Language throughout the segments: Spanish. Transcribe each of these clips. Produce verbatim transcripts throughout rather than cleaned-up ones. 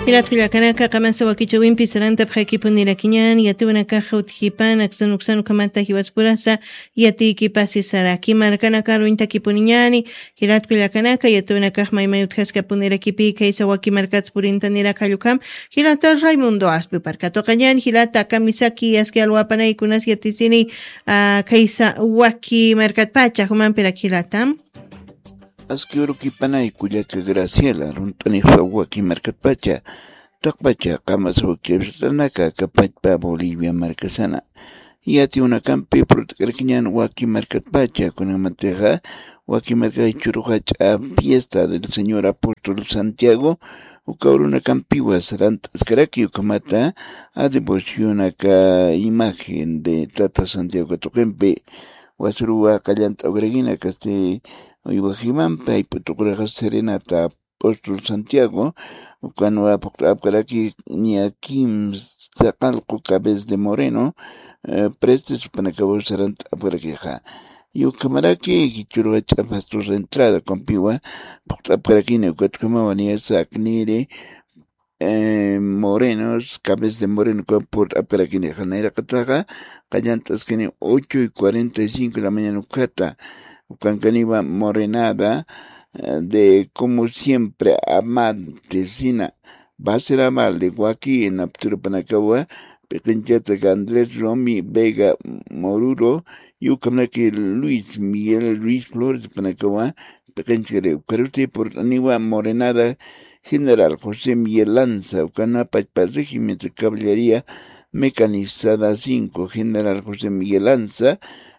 Hilatquila kanaka qamansa wakichawinpi saranta p'aqipunilakiñan yatiwanaka hawt'qipan aksanuksanu kamanta hiwaspurasa yatiyki saraki markanaka ruintakipuniñani hilatquila kanaka yatiwanaka maymayutqasqa punilakipi kaysa waki markatspurint'a niraqallukam hilata Raimundo Aspe parkatoqañan hilata kamisaki aski alwapanaykunas yatisini uh, kaysa waki markatpacha humanpiraq hilatam Askiuruki panaykuyaka Graciela runt'aniqa waki markatpacha taqpacha qamasawkipitanaka kapachpa Bolivia markasana yatiunakampi protaqarkiñan waki markatpacha kunanmantaqa waki markay churujach'a fiesta del Señor Apóstol Santiago ukawrunakampiwa saranta askaraki ukamata a devocionaka imagen de Tata Santiago Toquempe wasuruwa qallanta ugragina kaste Uywajimanpa Iputuquraqa Serenata Apóstol Santiago Ukanwa Apkaraki Niakim Saqalqu Cabez de Moreno eh, Preste Supanacabo Saranta Apkarakiqa Yukamaraki Kichurwacha Pastor de Entrada Compiwa Apkaraki Neucatcama Niesa Acnire eh, Morenos Cabez de Moreno por Apkaraki de Janeira Cataga Callantas que ocho y cuarenta y cinco de la mañana Ucata Ucancaniva morenada de como siempre amantesina va a ser amal de Guaki en Apturo Panacagua Pequenchata Andrés Romy Vega Moruro Yucamaki Luis Miguel Luis Flores de Panacagua Pequenchare Ucaruti por Aniva morenada General José Miguel Lanza Ucanapa para régimen de caballería mecanizada cinco General José Miguel Lanza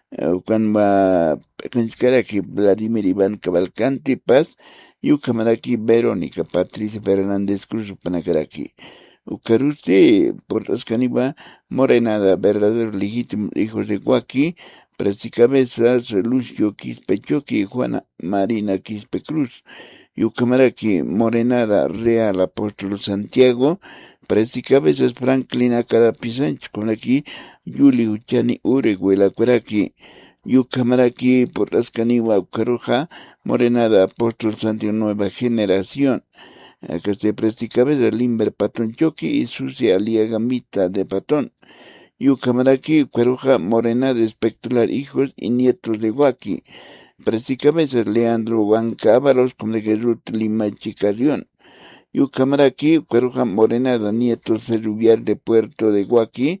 Ucanma Pecanchkaraki Vladimir Iván Cavalcanti Paz Yucamaraki Verónica Patricia Fernández Cruz Panacaraki Ucaruste por las Caniba Morenada verdadero legítimo hijos de Guaki Pracicabezas Lucio Quispe Choqui Juana Marina Quispe Cruz Yucamaraki Morenada Real Apóstol Santiago Pracicabezas Franklin Acarapi Sánchez con aquí Yuli Uchani Ureguela Cueraki Yucamaraki por las Caniwa Ucaroja Morenada Apóstol Santiago Nueva Generación acá se Pracicabezas Limber Patón Choqui y Sucia Alía Gamita de Patón Yucamaraki Ucaroja Morenada Espectacular hijos y nietos de Guaki Pracicabezas Leandro Huancábalos con de Jesús Lima Chicarión Yucamaraki, Cueruja Morenada, nietos ferroviar de Puerto de Guaki,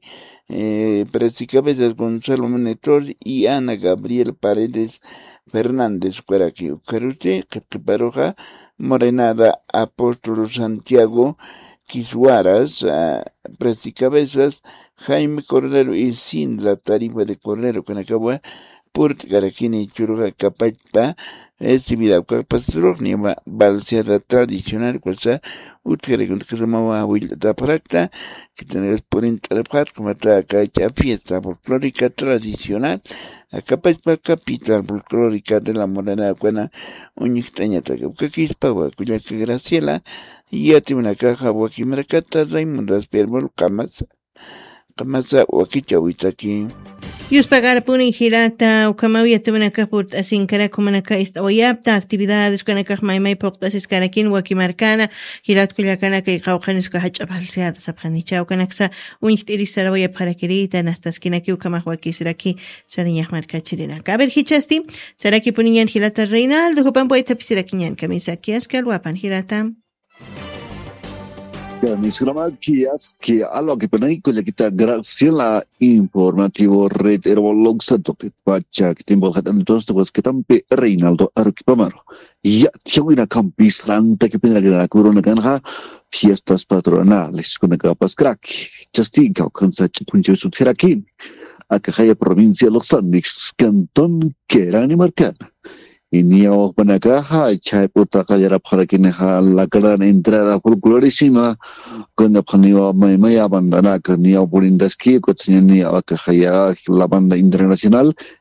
eh, Pracicabezas Gonzalo Menetor y Ana Gabriel Paredes Fernández, Cueraki, Ucaruste, Caparoja, Morenada, Apóstol Santiago, Quisuaras, uh, Pracicabezas, Jaime Cordero y Sindla Tarifa de Cordero, Canacagua, Purt Garakini Churuga Capachpa, Estimida Pastor, Nieva Balseada tradicional, cosa Utgare con Casamawa Wilda Practa, que tenés por interpretar como ataca fiesta folclórica tradicional, a Capachpa capital folclórica de la Morena Cuana, Uñixtaña Tacaquispa, Guacuya Graciela, y ya tiene una caja Guaquimaracata, Raimundo Asperbol, Camasa, Camasa, Guaquicha Huitaki. Yuspagar puni hirata ukamawia tumanaka purt asinkara kumanaka istawayapta actividades kanaka maymay poktas iskarakin wakimarkana hirat kullakana kay qawqanis ka hachapalseada sabkhanicha ukanaksa unchtirisara waya parakirita nastaskinaki ukamah wakisraki sariñah markachirina kaber hichasti saraki puniñan hilata Reinaldo hupan poeta pisirakiñan kamisaki askal wapan hirata Mis gramaquias que a lo que pone con la quita Graciela informativo red herbolog santo que pacha que tiempo hatan todos pues que tampe Reinaldo Arquipamaro ya chawina campis ranta que pena la corona ganja fiestas patronales con la capas crack justica con sa puncho su terakin a que haya provincia los Sandix cantón que era ni marcada Ini awak panakaha chai putra kajara pharakineha la gran entrada folclorísima con la paniwa mai mai abandana que ni aw polindaski ko tsini awak khaya la banda internacional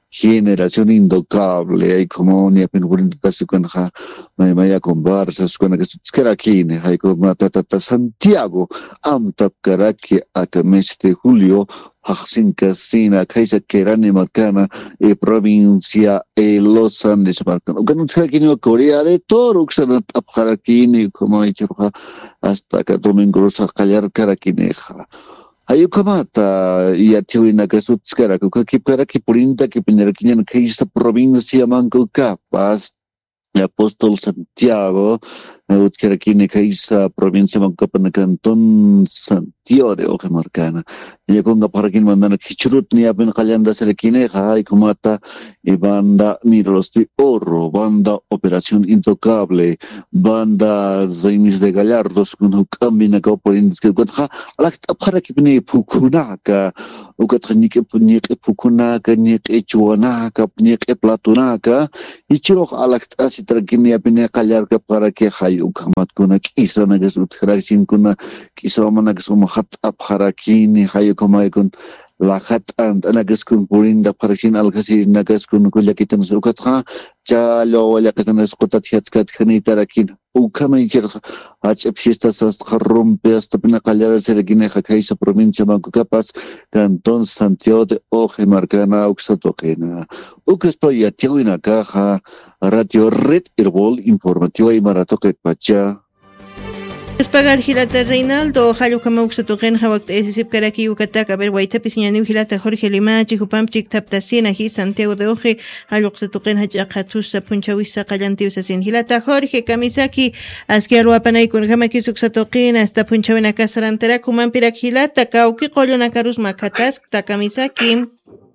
generación intocable, hay como ni apenas por intentarse con ja, maya conversas con que se aquí, hay como tata Santiago, amtap karaki a mes de julio, Haxin Casina, Kaisa Kerane Marcana, e provincia e Los Andes Marcana. Que no tiene que ni Corea de Toro, que se ha apjarakini, como ha dicho, hasta que domingo se ha callar caraquineja. Ayo kamata ya tiwina ka sutskara ko kipara ki purinta ki pinarakinyan kaisa provincia manco capas apóstol Santiago utkerakine kaisa provincia manco pana canton Santiago de Oje Marcana ya konga parakin mandana kichurut ni apen kallanda serekine hay kumata y banda Miros de Oro, banda Operación Intocable, banda Zaimis de Gallardos con ukambina ka porindes que kotha alak parakipne pukunaka ukatnike punike pukunaka nike chuanaka punike platunaka ichiro alak asitrakine apine kallar ka para que hayu kamat kuna kisa nagasut kharasin kuna kisa manak sumahat apharakini hayu kamaikun lahat and anagas kun purinda parasin algasis nagas kun kullakitan sukatha chalo wala katanas qutat yatskat khanitarakin ukamaichir hach fiestas hasta rompe hasta pina callara seregine kaisa provincia banco capaz canton Santiago de Oje Marcana uxatokena ukaspa yatiwina caja radio red herbol informativo y maratoque pacha. Espagar Gilata Reinaldo, Halu Kamauxatogen, Hawak Esip Karaki, Yucatac, Aber Waita Pisinian, Gilata Jorge Limachi, Hupamchik Taptasina, Hi Santiago de Oje, Haluxatogen, Hajakatusa, Punchawisa, Kalantius, Sin Gilata Jorge, Kamisaki, Asquialo Apanay, Kunhamaki Suxatokin, hasta Punchawina Casarantera, Kumampirak Gilata, Kauki, Kolona Karus Makatas, Takamisaki.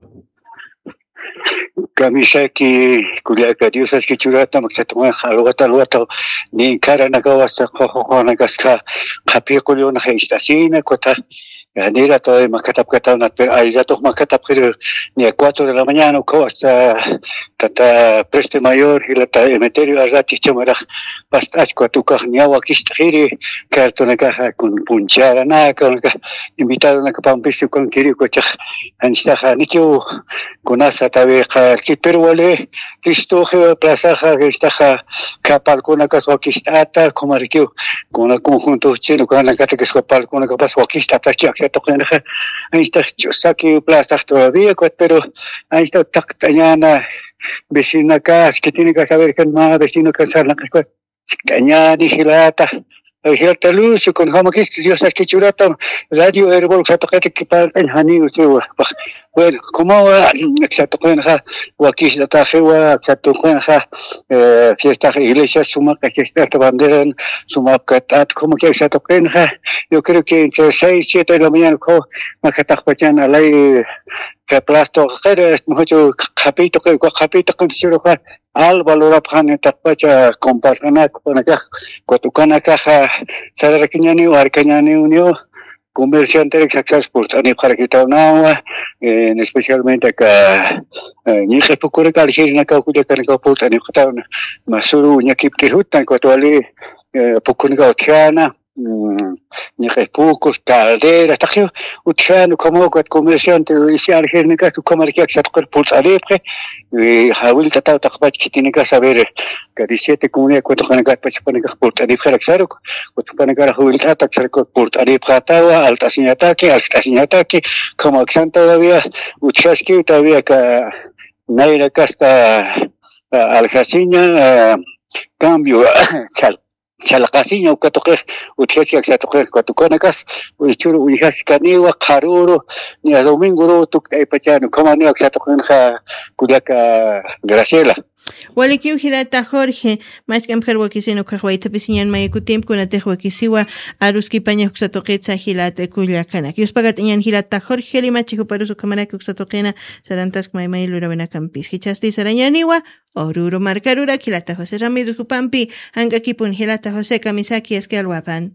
Kamisaki kuliaka Dios es que churata maksatuma halugata luata ni cara nagawasa khokhona nagasca kapikulo na istasina kota Nira todo makatap katap pero ahí ya todos makatap pero ni a cuatro de la mañana o hasta tata preste mayor y la emeterio a rati chamara basta cuatro ni agua que estere cartón caja con punchara nada con invitado na capampiste con querido cocha anstaja ni que con asa tabe que pero vale listo que plaza que está capal con casa que está como que con el conjunto chino con la cata que es capal con la capaz que está toquen ahí está saque plaza todavía pero ahí está mañana vecina acá que tiene que saber que más vecino que sale que caña digilata Hilata luz con como que Dios es que churata radio herbol que toca que para el hani bueno como se toca en ja o aquí está fewa se toca en ja fiesta iglesia suma que está bandera suma catat como que se toca en ja yo creo que entre seis siete de la mañana co macataj pachana ley que plasto que es mucho capito que capito con churata al valor apane tapacha comparana con acá cotucana caja sara kenyani war kenyani unio comerciante que transport ani para que está una especialmente acá ni se procura que alguien na ka kude kan ka pot ani khata masuru nya kip ke hutan ko tole pokun ka otiana ni repocos caldera está que otiano como que comerciante y alguien que su comercio que se toca por alepre y حاول تتا تقبل que tiene que saber que diecisiete comunidades cuánto ganan cada país para que por tarif xeroxero cuánto para que حاول تتا xerox por tarif xatawa alta señataque alta señataque como acción todavía uchasque todavía que naira casta aljaciña cambio chal Chalaqasiña ukatoqej utjesiak satoqej kuatukonakas uchuru uyaskaniwa qaruru ni domingo ro tukay pachano kamaniak satoqenja kuliaka Graciela Walikiu Hilata Jorge, más que mujer wakisino kahwaita pisinyan mayekutim kunate wakisiwa aruski paña kuxatoqetsa Hilata Culiacana. Kius pagatinyan Hilata Jorge limachiku parusu kamana kuxatoqena sarantas maymay luravena campis. Hichasti saranyaniwa oruro marcarura Hilata José Ramírez Kupampi hankakipun Hilata José Kamisaki esquelwapan.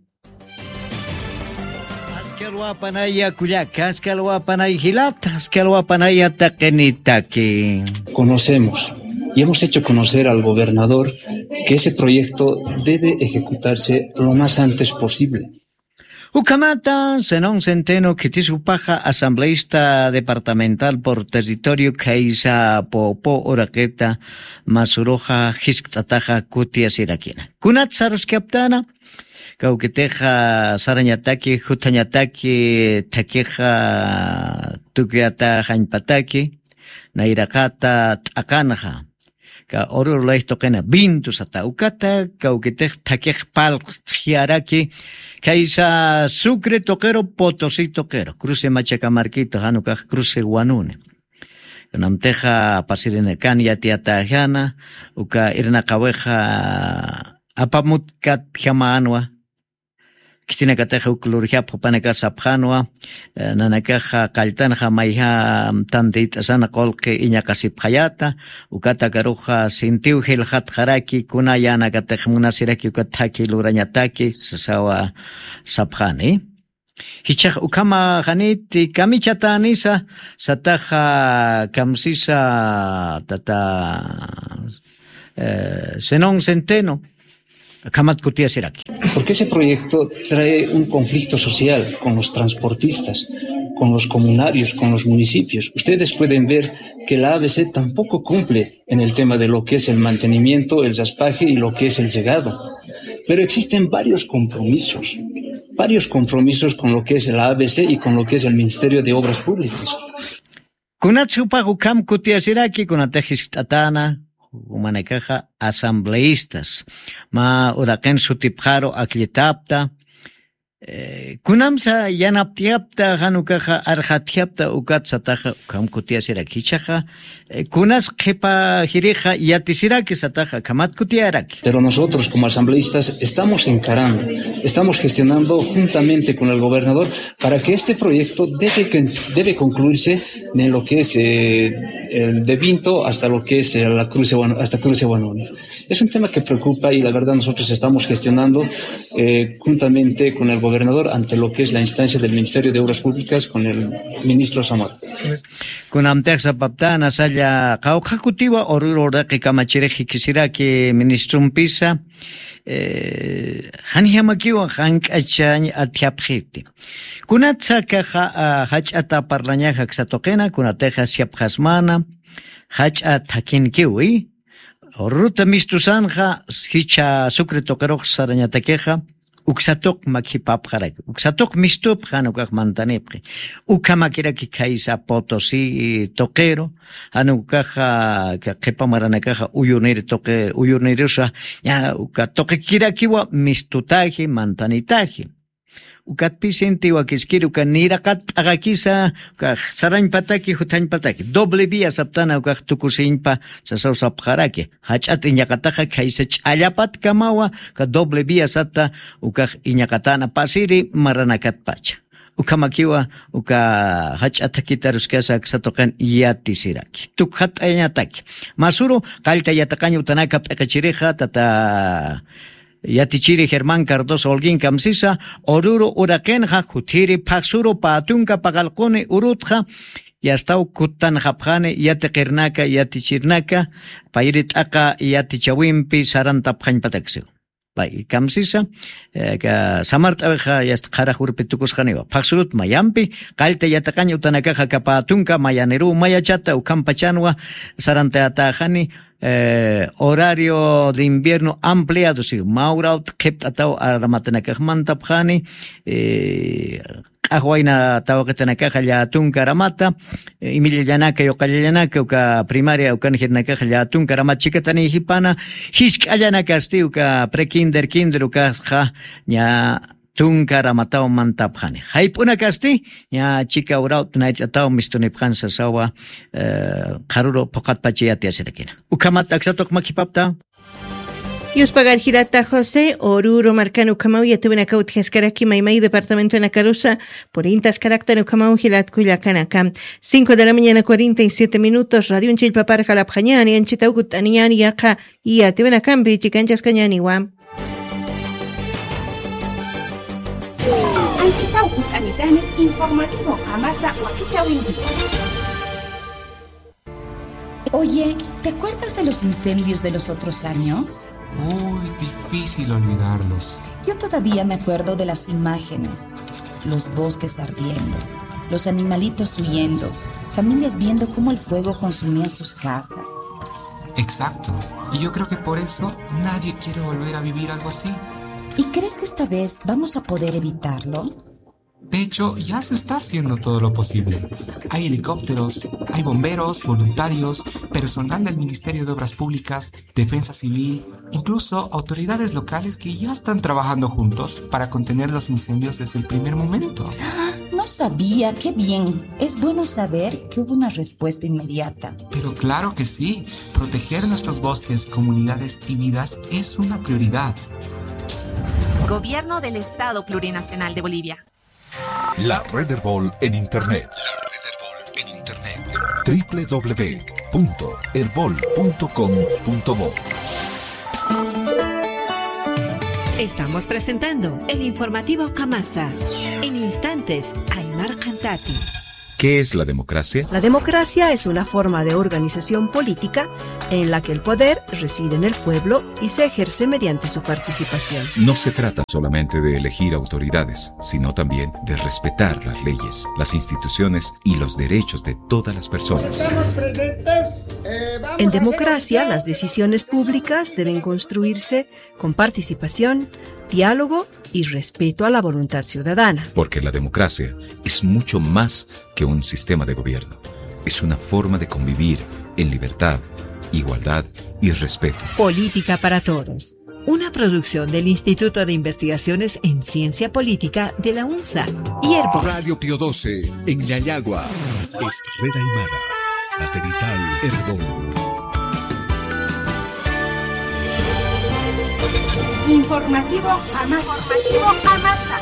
Asquelwapanaya Culiaca, asquelwapanaya Hilata, asquelwapanaya Takenitaki. Conocemos y hemos hecho conocer al gobernador que ese proyecto debe ejecutarse lo más antes posible. Ucamata, Zenón Centeno, Kitisupaja, asambleísta departamental por territorio, Kaisa Popo, Oraqueta, Masuroja, Hiskataja, Kutia Sirakina. Kunat Saruskiaptana, Kauketeja, Sarañataki, Jutañataki, Takeja, Tukiata, Jainpataki, Nairakata, Akanaja. Ka orur leisto kena bintu sata ukata kaukitej takej pal hiaraki kaisa Sucre toquero Potosí toquero cruce Machacamarquito hanuka cruce Guanune namteja pasirene kan yatiata jana uka irna kaweja apamutkat jamaanwa Kitina kateja uklurja paneka sapjanwa nanakaja kaltanja maiha tandit sana kolke iñakasip hayata ukata karuja sintiu hilhat haraki kuna yana kateja munasiraki ukataki lurañataki sasawa sapjani hichaj ukama janiti kamichata anisa sataja kamsisa tata eh, Zenón Centeno Porque ese proyecto trae un conflicto social con los transportistas, con los comunarios, con los municipios. Ustedes pueden ver que la A B C tampoco cumple en el tema de lo que es el mantenimiento, el raspaje y lo que es el segado. Pero existen varios compromisos, varios compromisos con lo que es la A B C y con lo que es el Ministerio de Obras Públicas. Humanekaja asambleístas ma udaken sutipjaro aklitapta eh, kunamsa yanaptiapta hanukaja arjatiapta ukatsataja kamkutia sirakichaja eh, kunas kepa jirija yatisiraki sataja kamatkutiaraki. Pero nosotros como asambleístas estamos encarando, estamos gestionando juntamente con el gobernador para que este proyecto debe, debe concluirse en lo que es eh, el de Vinto hasta lo que es la cruce hasta cruce Guanone. Es un tema que preocupa y la verdad nosotros estamos gestionando eh, juntamente con el gobernador ante lo que es la instancia del Ministerio de Obras Públicas con el ministro Zamora. Con amtexa paptana salla kaujakutiwa orura que kamachireji quisiera que ministro pisa eh hanjamakiwa hank achani atiapjiti. Kunatsa kaja hachata parlañaja xatokena kunateja siapjasmana hacha takinkiwi ruta mistusanja hicha Sucre toquero sarañatakeja uksatok makipapjaraki uksatok mistup hanukaj mantanepje ukamakiraki kaisa Potosí toquero hanukaja qepamaranacaja uyuniri toque uyunirusa ya uka toqekirakiwa mistutaji mantanitaji ukatpisintiwa kiskiri uka nirakat agakisa uka sarañpataki hutañpataki doble vía saptana uka tukusinpa sasawsapjaraki hach'at iñakataja kaisa ch'allapat kamawa ka doble vía sata uka iñakatana pasiri maranakatpacha ukamakiwa uka hach'atakita ruskasa ksatoqan yatisiraki tukhat'añataki masuro qalta yataqaña utanaka p'iqichiriqa tata Yatichiri Germán Cardoso Holguín Kamsisa, Oruro Urakenja, Jutiri Paxuro Patunka Pagalcone Urutja, Yastau Kutan Japjane, Yatekernaka, Yatichirnaka, Pairit Aka, Yatichawimpi, Sarantapjain Pataxio. Pai Kamsisa, ka Samart Abeja, Yastkara Urpetukus Janeva, Paxurut Mayampi, Kalte Yatakaña Utanakaja Kapatunka, Mayaneru, Mayachata, Ucampachanua, Saranteatajani, Eh, horario de invierno ampliado, sí, Mauraut, Keptatao, Aramatanakajmantapjani, eh, Ahuayna Tawaketanakaja, Yatun Karamata, Emilia Yanaka, Yokayanaka, Uka primaria, Ukanjernakaja, Yatun Karamat, Chicatani, Hipana, Hisk Ayanakasti, Uka prekinder, kinder, Uka, Ya. Tunkara matao mantapjani. Haipuna kasti, ya chica uraut night atao mistunipjan sasawa karuro pokat pachiati asirakina. Ukamat aksatok makipapta. Yus pagar Girata José, Oruro Marcano Ukamau y Atubenakaut Jaskaraki Maimai, departamento de Nacarusa, por Intas Carácter Ukamau Gilat Cuyacanacam. cinco de la mañana, cuarenta y siete minutos, Radio en Chilpapar Jalapjañani, en Chitaugut Aniani, Yaja, y Atubenacambi, Chicanchas Cañani, Wam. Anchitaucut Anitani, informativo, Amasa Huaquichawinti. Oye, ¿te acuerdas de los incendios de los otros años? Muy difícil olvidarlos. Yo todavía me acuerdo de las imágenes. los bosques ardiendo, los animalitos huyendo, familias viendo cómo el fuego consumía sus casas. Exacto. Y yo creo que por eso nadie quiere volver a vivir algo así. ¿Y crees que esta vez vamos a poder evitarlo? De hecho, ya se está haciendo todo lo posible. Hay helicópteros, hay bomberos, voluntarios, personal del Ministerio de Obras Públicas, Defensa Civil, incluso autoridades locales que ya están trabajando juntos para contener los incendios desde el primer momento. No sabía, qué bien. Es bueno saber que hubo una respuesta inmediata. Pero claro que sí. Proteger nuestros bosques, comunidades y vidas es una prioridad. Gobierno del Estado Plurinacional de Bolivia. La Red Herbol en Internet. La Red Herbol en Internet. doble u doble u doble u punto herbol punto com punto bo. Estamos presentando el informativo Camasa. En instantes, Aymar Cantati. ¿Qué es la democracia? La democracia es una forma de organización política en la que el poder reside en el pueblo y se ejerce mediante su participación. No se trata solamente de elegir autoridades, sino también de respetar las leyes, las instituciones y los derechos de todas las personas. En democracia, las decisiones públicas deben construirse con participación, diálogo y respeto a la voluntad ciudadana. Porque la democracia es mucho más que un sistema de gobierno. Es una forma de convivir en libertad, igualdad y respeto. Política para Todos. Una producción del Instituto de Investigaciones en Ciencia Política de la UNSA y Herbol. Radio Pío doce en Yayagua. Es Red Aymara. Satelital Herbol. Informativo Amasa. Informativo Amasa.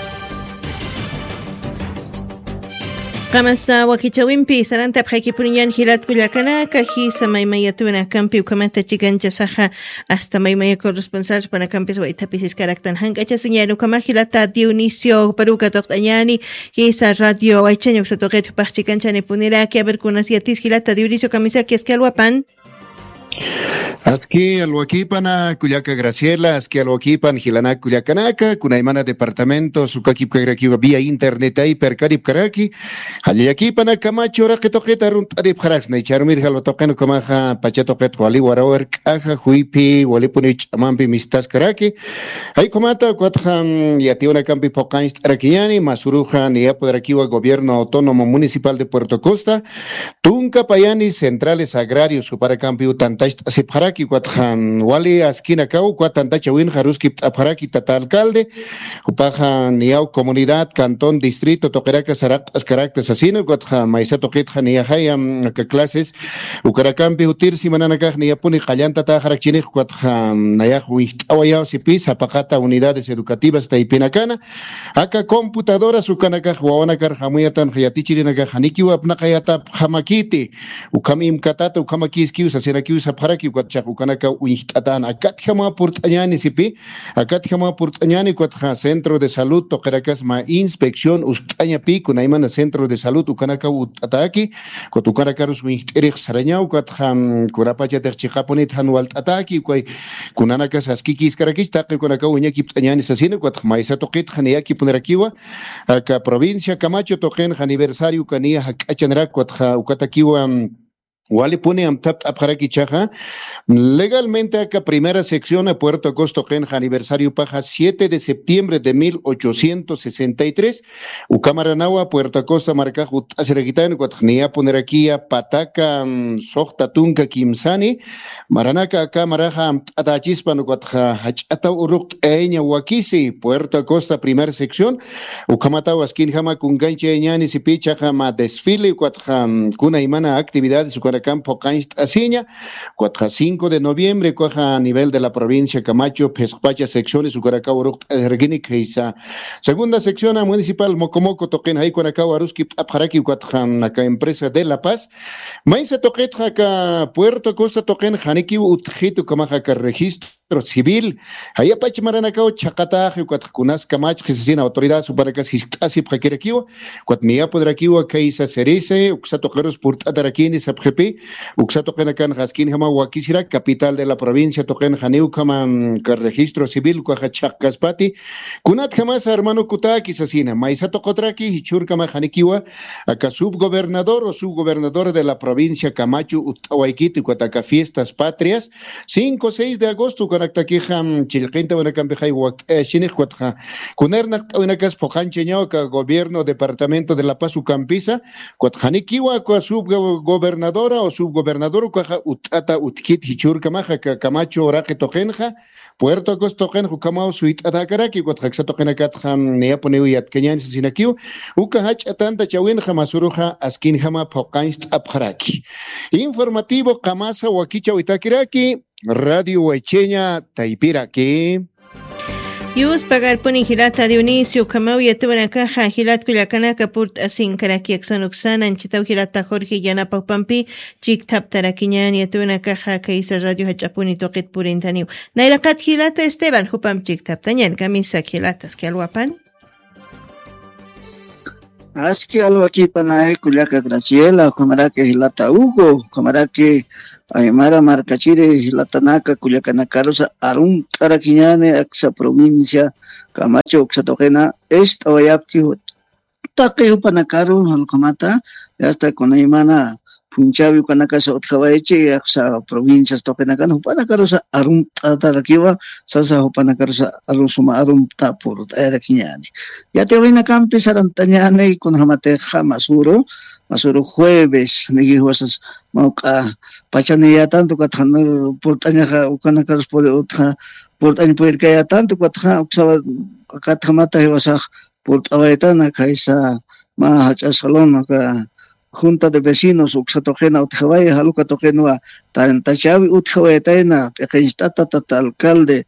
Qamasa wakichawinpi saranta p'haykipuniyan hilat kullakanaka hisa maymayatuna kampi ukamanta chiganchasaja hasta maymaya corresponsal para campis waitapis iskaraktan hankacha señalu kama hilata Dionisio Paruca Toqtañani hisa radio waichaño ksatoqet pachchikanchani puniraki a ver kunasiatis hilata Dionisio kamisaki eskalwapan. Aski alwakipana Cuyaca Graciela, aski alwakipan Gilana Cuyacanaka, Kunaimana Departamento, Sukakip Kagrakiwa vía internet ahí per Carib Karaki, Aliakipana Camacho Raquetoqueta Runtarip Harax, Necharmir Halotokano Kamaja, Pachatoquet, Wali Warawer, Kaja, Huipi, Walipunich, Amampi Mistas Karaki, hay comata, Quatjan, Yationa Campi Pocains Araquiani, Masuruja, Niapodarakiwa, Gobierno Autónomo Municipal de Puerto Costa, Tunca Payani, Centrales Agrarios, Suparacampi Utantash, Sipharaki, Quatjan, Wali Askina Kau, Quatantachawin, Haruski, Apharaki, Tata Alcalde, Upajan, Niau Comunidad, Cantón, Distrito, Toqueraca, Sarak, Ascaractas, Asino, Quatjan, Maisato Kitjan, Niahayam, Clases, Ucaracampi, Utirsi, Mananacaj, Niapuni, Jayanta, Tajarachini, Quatjan, Nayahui, Awayao, Sipis, Apacata, Unidades Educativas, Taipinacana, Aka Computadoras, Ucanacaj, Huanacar, Jamuyatan, Hayatichirinacaj, Haniki, Apnacayata, Hamakiti, Ukamim Katata, Ukamakiskius, Asirakius, Apharaki, Quatchak, Ucanaka, Uintatan, Akatjama Purtañani, Sipi, Akatjama Purtañani, Quatja, Centro de Salud, Tocaracas, Ma Inspección, Uskaña Pico, Naimana, Centro de Salud, Ucanaka, Utataki, Cotucaracarus, Erich Sarañau, Quatjam, Curapacha, Terchijaponit, Hanualt Ataki, Quay, Kunanakas, Askikis, Karakis, Taki, Conaka, Uñaki, Tañani, Sasino, Quatjmaisa Toquet, Haniaki, Punerakiwa, Aka Provincia, Camacho, Tojen, Aniversario, Cania, Hakachanrak, Quatja, Ucatakiwa, Wali pone amtap apharaki chaja legalmente acá primera sección a Puerto Costo Genja aniversario paja siete de septiembre de mil ochocientos sesenta y tres Ucamaranawa Puerto Costa marca jut aseregitan cuatnia poner aquí a Pataca Sohta Tunca Kimsani Maranaca acá maraja atachispan cuatja hachata uruk eña wakisi Puerto Costa primera sección Ucamata waskin jama kunganche eñani sipicha jama desfile cuatja kuna imana actividades Campo Cainst Asiña, cinco de noviembre, coja a nivel de la provincia Camacho, Pespacha, secciones, Ucaracao, Erguinic, segunda sección a municipal Mocomoco, Toquen, Haicuanacao, Aruski, Apharaki, Cuatjan, acá empresa de La Paz, Maísa Toquet, acá Puerto Costa, Toquen, Haniki, Utjito, Camajaca, registro. civil haya pachimaranakao chaqataje cuat kunas kamach gisina autoridad suparakas hisqasip qakirakiwa cuat mia podrakiwa kaisa serese uxato qeros purtatarakini sapjepi uxato qenakan gaskin hama wakisira capital de la provincia toqen janiu kama registro civil kuaja chaqaspati kunat jamás hermano kutaki sasina maisato qotraki hichur kama janikiwa aka subgobernador o subgobernador de la provincia Camacho Utahuayquito y cuataca fiestas patrias cinco seis de agosto Aktakijam Chilquinta Buenacampeja y Huachinejuatja, Kunernak Unakas Pojancheñoca, gobierno departamento de La Paz Ucampisa, Cuatjanikiwa, subgobernadora o subgobernador, Cuaja Utata Utkit Hichurcamaja, Camacho Oraje Tojenja, Puerto Costojen, Jucamao Suit Atacaraki, Cuatjaxatojenacatjam Neaponeuiat Kenyan Sinakiu, Ukahach Atanta Chawin Jamasuruja, Askinjama Pokanst Abjaraki. Informativo Kamasa Huaquicha Huitakiraki. Radio Huaycheña, Taipiraque. Yus pagar poni hilata Dionisio Kamau yatubana caja hilat kuyakanaka purt asin karaki aksanuxana anchitau hilata Jorge Yana Paupampi chik tap tarakiñan yatubana caja kaisa radio hachapuni toqit purintaniu. Nairakat hilata Esteban hupam chik tap tañan camisa hilatas que alwapan. Aski alwaki panae kuliaka Graciela, camarake hilata Hugo, camarake Aymara Marcachire, Hilatanaka, Culiacanakarosa, Arun, Caraquiñane, Axa provincia, Camacho, Oxatogena, Est, Oyapti, Taque, Panacaro, Alcomata, hasta con Aymana, Punchavi, Canacasa, Otjavaeche, Axa provincias, Tokenacan, Panacarosa, Arun, Tatarakiva, Sasa, Panacarosa, Arusuma, Arun, Tapur, Araquiñane. Ya te ven a Campis, Arantañane, con Jamateja, Masuro, Masuro jueves, Neguihuasas, Mauca, Pachanilla tanto, Catana, Portaña, Ucanacaros por otra, Portaña por que haya tanto, Catana, Uxaba, Catamata, Evasaj, Portabaetana, Caisa, Mahacha Salón, Junta de Vecinos, Uxatogena, Utjavaya, Halucatogenoa, Tantachavi, Utjavaetana, Pequenstata, Tata, Alcalde,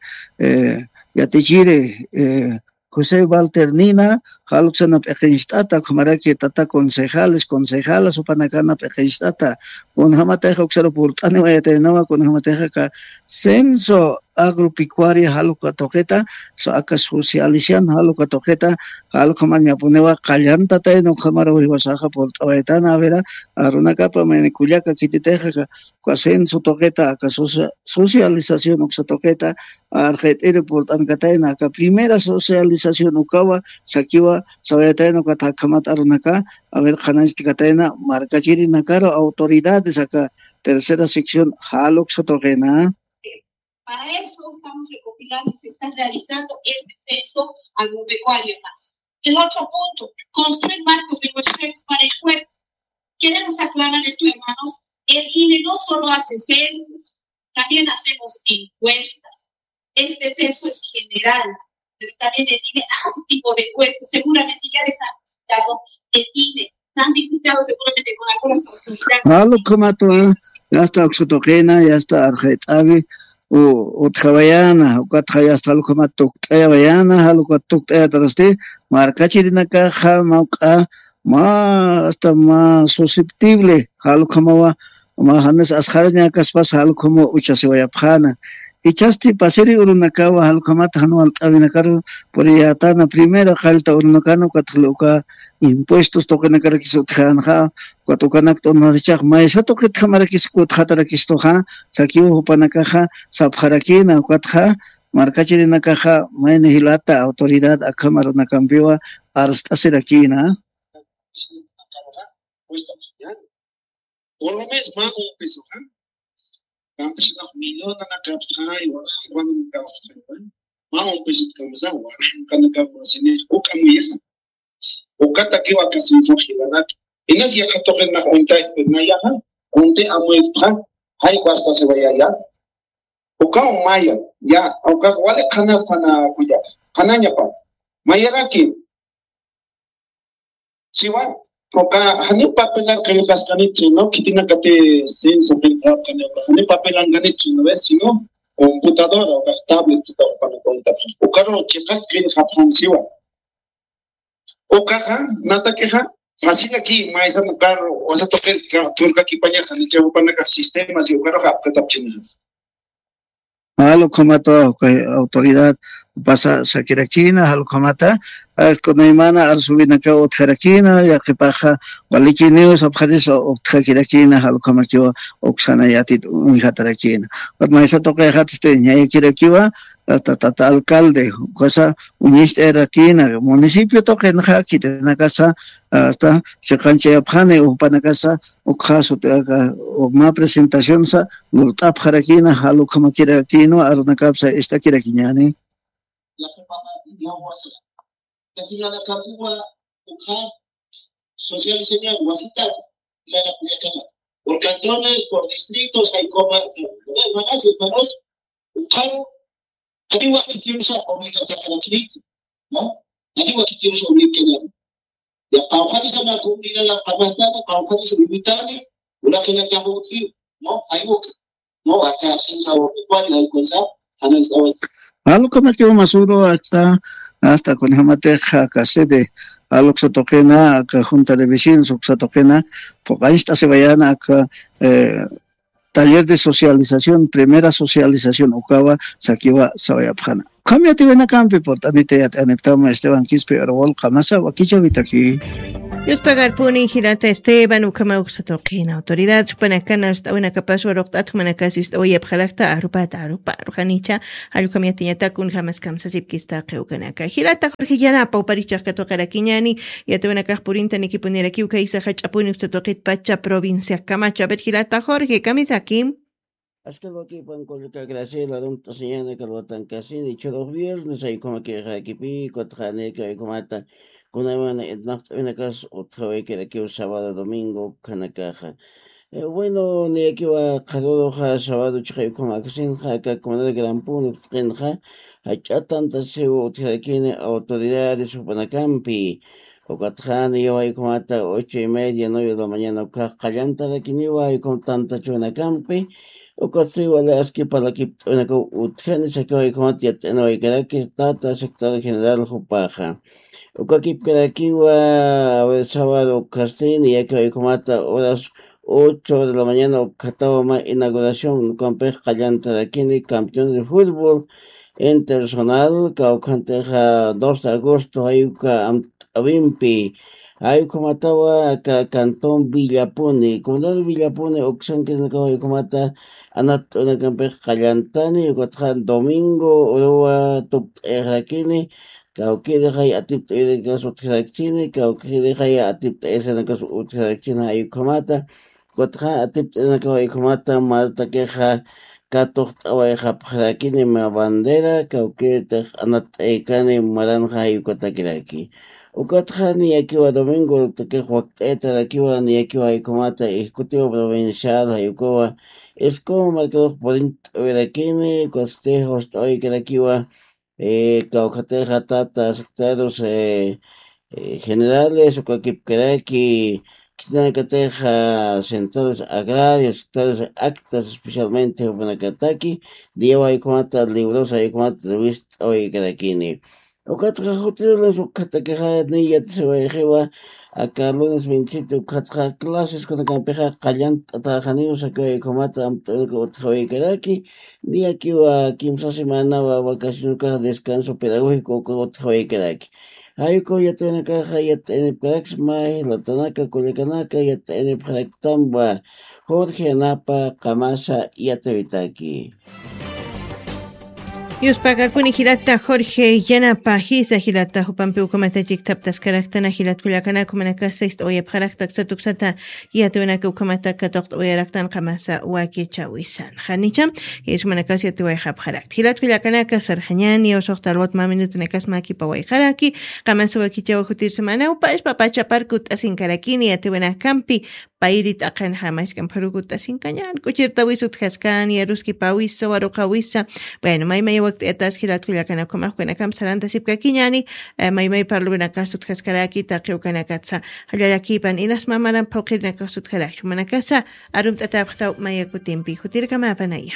Yatichire, José Valternina, Haluxana Pequenstata, Camaraki, Tata, concejales, concejalas, Upanacana Pequenstata, con Jamateja, Uxaro Purtane, Vayatenova, con Jamateja, Censo Agropecuaria, Halucatogeta, Saca Socialización, Halucatogeta, Halucamania Puneva, Callanta, no Camara, Vivasaja, Portavetana, Vera, Arunacapa, Meniculiaca, Kititeja, Censo Toqueta, Socialización, Uxatoqueta, Argetero, Portancatena, primera socialización, Ucawa, Sakiwa, Sabayateno, Catacamata, Arunaca, a ver, Janasticatena, Marcachiri, Nakaro, autoridades acá, tercera sección, Haluxatogena. Para eso estamos recopilando y se está realizando este censo agropecuario más. El otro punto, construir marcos de muestreos para encuestas. Queremos aclararles, hermanos, el I N E no solo hace censos, también hacemos encuestas. Este censo es general, pero también el I N E hace tipo de encuestas. Seguramente ya les han visitado el I N E. Han visitado seguramente con algunas autoridades. Halo, como ya está Oxotogena, ya está Argetavi. O Otjavayana, o Catjaya hasta lo que matuk, Tayavayana, lo que tuk Tayatraste, Marcachirina caja, Mauca, más hasta más susceptible, Halo Kamawa, Mahanes Asharnia Caspas, Halo como Uchasivayapana. Y chasti paseri urunakawa halkamata hanual tabinakaro por yatana primera halta urunakano katluka impuestos tokenakara kisutjanja kwatukanak tonachak maisa toket kamara kiskut hatara kistoja sakiu panakaja sabharakina kwatja markachirina caja maine hilata autoridad akamaro nakambiwa arstaserakina. Por lo menos más un peso, ¿eh? Campos na milhão na capital, o quando não estava fazendo, mas um peso de camisa, o quando estava fazendo, o caminho, o cata que o acaso não foi lá, e nós ia tocar na conta, na ia, onde a mãe tá, aí quase se vai aí, o cão maia, já, o caso olha canas para cuidar, cananya pa, maia aqui, se vai Oka hani papelan kaya kaskanit sino kitina kate sin sopilta kanya hani papelan ganit sino ves sino computadora o tablet sito para contar o carro checas que japon siwa o caja nata queja así aquí mais no carro o sea toque turca aquí paña hani chevo para que sistemas y o carro hap katap chino Halo kamata autoridad pasa sakirakina halo kamata konaymana arsubinaka utjarakina yaqipaqa waliki news abkhadisa utjakirakina halo kamakiwa oksana yatit unjatarakina watmaisa toqay hatste ñayakirakiwa hasta tata alcalde cosa unist erakina municipio toqay nakakita nakasa hasta chiqancha yapkhane upanakasa ukhasu ma presentación sa lutap jarakina halo kamakirakino arunakapsa esta kirakiñani Lakini anakapua uka social señal guasita la la por cantones, por distritos, hay como hermanas y hermanos ukaro adiwa kitimsa obligatoria crítica, ¿no? Adiwa kitimsa obligatoria. Ya paujani sama comunidad la pamastana, paujani se invitani, una que la cajuti, ¿no? Hay uka, ¿no? Acá sin sabor, igual la cosa, ana sabor. Algo como que masuro hasta hasta con jamateja casede algo que toquena que junta de vecinos que toquena porque ahí está se vayan a eh, taller de socialización primera socialización ukawa sakiwa sawayapjana cambia te ven a campi por tanite ya anectama Esteban Quispe Arbol Kamasa wakicha vitaki Yus pagar puni hirata Esteban ukama uksatoqina autoridad panakana una capaz waqtat manakasi oye bkhalakta arupata arupa ruhanicha alukamiatiñata kun jamas kamsa sipkista qeukanaka hirata Jorge yana pauparichaq katoqarakiñani yatuwanakaq purinta nikipuniraki ukaysa hach'apuni uksatoqit pacha provincia Camacho a ver hirata Jorge kamisaki Hasta lo que pan con la Graciela don señana que lo tan casi dicho los viernes ahí como que aquí contra que como ata con una casa otra vez que de aquí un sábado domingo kana caja bueno ni aquí va cada ha sábado chico como que sin jaca como de gran punto trenja hay tantas se otra que autoridades supanacampi o Catrani yo ahí como hasta ocho y media nueve de la mañana callanta de aquí ni va y con tanta chuna campi o casi vale es que para que una co utjene se que como ya no hay que que está sector general jupaja o que aquí para aquí va el sábado castín y que como hasta horas ocho de la mañana o cataba más inauguración con pez callante de aquí ni campeón de fútbol internacional que canteja dos de agosto hay que Avimpi hay como estaba acá cantón Villapone condado Villapone oxan que se acaba de comata anat una campe callantani o cuatran domingo o top errakini que que deja atip de caso traxini que deja atip ese en caso traxina hay comata cuatra atip en acaba de comata malta queja katok tawaja errakini ma bandera que te anat ekani maranja hay kotakiraki Ukatrani aquí va domingo que juega de aquí va ni aquí va y comata ejecutivo provincial ayucoa es como marcado por de aquí ni costejos hoy que de aquí va eh caucateja tata secretarios eh, eh, generales o que queda aquí que cateja centros agrarios sectores actas especialmente para Kataki lleva y comata libros ahí comata revista hoy que de aquí ni Ukatra hoteles ukatakeja ni ya se va a Carlos veintisiete ukatra clases con campeja callanta trabajanios a que comata otra vez que aquí ni aquí va quince semana va vacaciones cada descanso pedagógico con otra vez que aquí hay co ya tiene caja ya tiene praxma la tanaka colecanaka ya tiene practamba Jorge Napa Kamasa ya te aquí Yus pagar puni hilata Jorge yana pahisa hilata hupampi ukomata jiktap taskaraktana hilat kulakana kumanaka seist oye bharaktak satuksata yatuenaka ukomata katokt oye raktan kamasa waki chawisan khanicha is manaka siatu oye bharakt hilat kulakana kasar hanyani o sohtarwat maminut nakas maki pawai kharaki kamasa waki chawa khutir semana upash papacha parkut asin karakini yatuena kampi pairit akan hamas kan parukut asin kanyan kuchirta wisut khaskan yaruski pawisa warukawisa bueno may may وقت التشكيلات كلها كنا كم أخونا كم سنة تسيب كينياني ما يمي بارلونا كاسوت خسكراكي تاقيو كنا كاتسا هلا يكيبان إناس ما منا بوقيرنا كاسوت خلاك منا كاسا أروم تتابختو ما يكو تيمبي خطير كما فنايا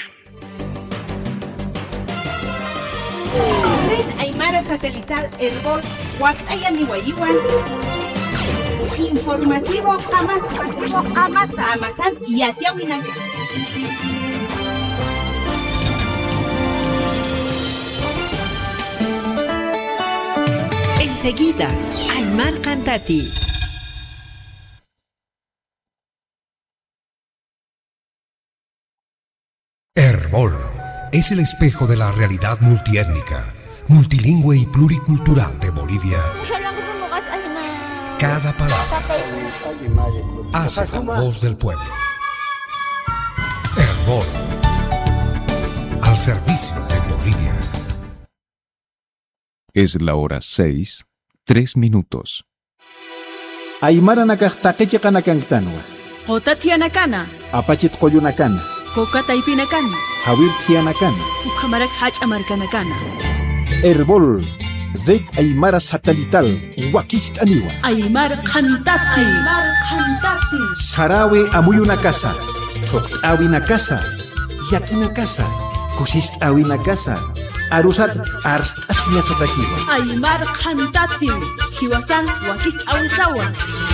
Red Aymara Satelital Herbol Huacaya Nihuayiguan Informativo Amasa Amasan y Atiahuinanga Enseguida, Aymar Cantati. Herbol es el espejo de la realidad multiétnica, multilingüe y pluricultural de Bolivia. Cada palabra hace la voz del pueblo. Herbol, al servicio de Bolivia. Es la hora seis, tres minutos. Aymara nakaqtaqichi qanakantanwa. Qotatianakana. Apachit qoyunakana. Kokataipinakana. Hawir tianakana. Ukamarak hachamarkanakana. Herbol, Zait Aymara satelital, Wakist aniwa. Aymar Cantati. Aymar Cantati. Sarawe amuyuna casa. Toqtawi na casa. Yakina casa. Kusist awi na casa. Arusat arstasnya satakiwa. Aymar Cantati. Hiwasan Wakist awisawa.